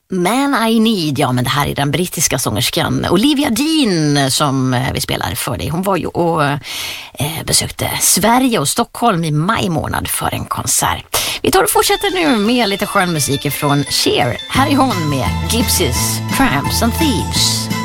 Man I Need, ja men det här är den brittiska sångerskan Olivia Dean som vi spelar för dig. Hon var ju och besökte Sverige och Stockholm i maj månad för en konsert. Vi tar och fortsätter nu med lite skön musik från Cher. Här är hon med Gypsies, Tramps and Thieves.